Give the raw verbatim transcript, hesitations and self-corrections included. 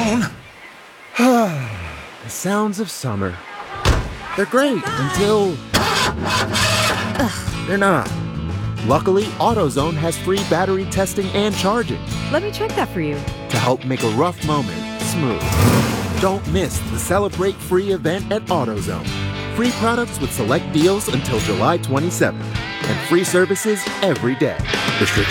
phone. The sounds of summer. They're great until... they're not. Luckily, AutoZone has free battery testing and charging Let me check that for you. to help make a rough moment smooth. Don't miss the Celebrate Free event at AutoZone. Free products with select deals until July twenty-seventh. And free services every day. Restrictions